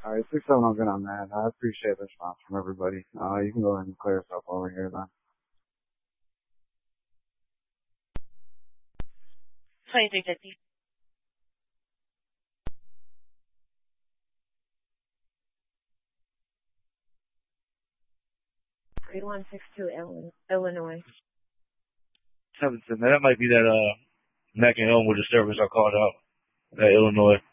All right, 6-7, I'm good on that. I appreciate the response from everybody. You can go ahead and clear us up over here then. 2350. 3162 Illinois. Templeton, man, that might be that Mac and Elmwood service I called out. That Illinois.